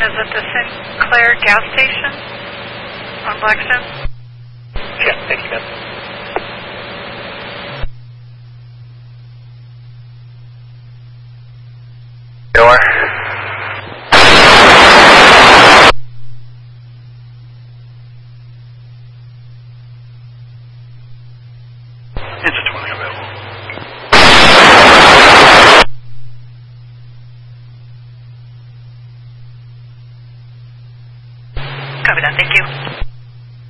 Is it the Sinclair gas station on Blackstone? Yeah, thank you, ma'am. Door. It's a 20 available. Copy that, thank you.